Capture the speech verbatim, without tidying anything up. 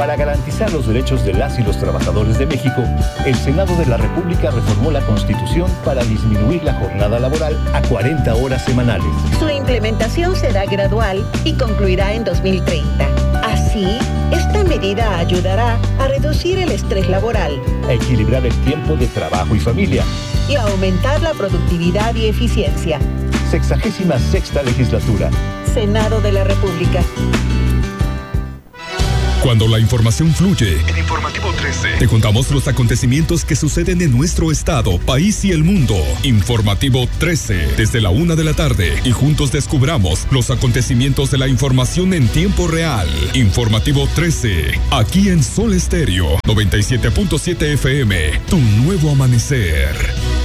Para garantizar los derechos de las y los trabajadores de México, el Senado de la República reformó la Constitución para disminuir la jornada laboral a cuarenta horas semanales. Su implementación será gradual y concluirá en dos mil treinta. Así, esta medida ayudará a reducir el estrés laboral, a equilibrar el tiempo de trabajo y familia y a aumentar la productividad y eficiencia. Sexagésima sexta legislatura. Senado de la República. Cuando la información fluye, en Informativo trece, te contamos los acontecimientos que suceden en nuestro estado, país y el mundo. Informativo trece, desde la una de la tarde, y juntos descubramos los acontecimientos de la información en tiempo real. Informativo trece, aquí en Sol Estéreo, noventa y siete punto siete F M, tu nuevo amanecer.